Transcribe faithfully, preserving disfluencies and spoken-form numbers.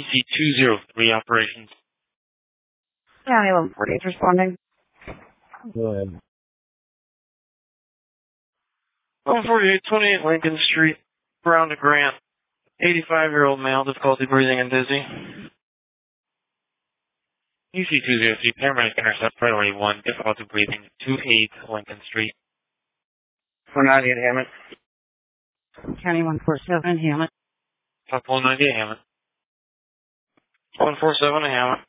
C two zero three operations. County eleven forty-eight responding. Go ahead. one forty-eight twenty-eight Lincoln Street, Brown to Grant. eighty-five-year-old male, difficulty breathing and dizzy. U C two zero three, paramedic intercept, priority one, difficulty breathing, two eight Lincoln Street. four ninety-eight Hammett. County one forty-seven Hammett. Top one ninety-eight Hammett. one forty-seven Hammett.